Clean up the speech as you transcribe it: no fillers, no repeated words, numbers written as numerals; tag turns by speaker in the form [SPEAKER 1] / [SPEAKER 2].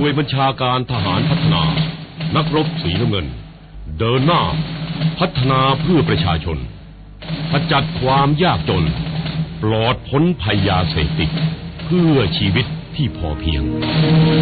[SPEAKER 1] น่วยบัญชาการทหารพัฒนานักรบสีน้ำเงินเดินหน้าพัฒนาเพื่อประชาชนขจัดความยากจนปลอดพ้นภัยยาเสพติดเพื่อชีวิตที่พอเพียง